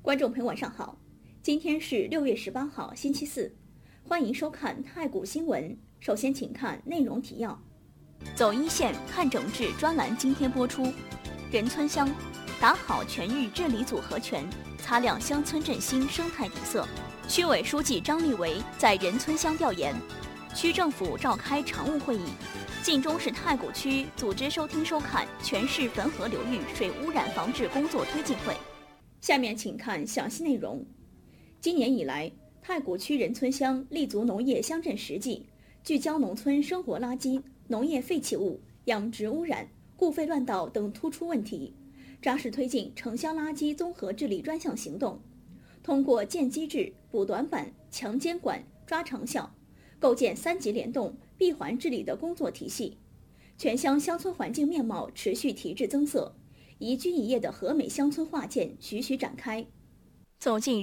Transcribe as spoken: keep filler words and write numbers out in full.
观众朋友晚上好，今天是六月十八号星期四，欢迎收看太谷新闻。首先请看内容提要。走一线看整治专栏今天播出。仁村乡打好全域治理组合拳，擦亮乡村振兴生态底色。区委书记张立维在仁村乡调研，区政府召开常务会议。晋中市太谷区组织收听收看全市汾河流域水污染防治工作推进会。下面请看详细内容。今年以来，太谷区仁村乡立足农业乡镇实际，聚焦农村生活垃圾、农业废弃物、养殖污染、固废乱倒等突出问题，扎实推进城乡垃圾综合治理专项行动。通过建机制、补短板、强监管、抓长效，构建三级联动、闭环治理的工作体系，全乡乡村环境面貌持续提质增色，宜居宜业的和美乡村划建徐徐展开。走进